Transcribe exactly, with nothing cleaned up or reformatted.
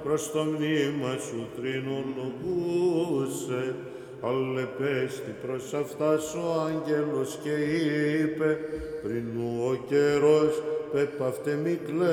προς το μνήμα σου τρινολογούσε, αλλεπέστη προς αυτάς ο άγγελος και είπε, πριν ο καιρός πέπαυτε μη κλαις.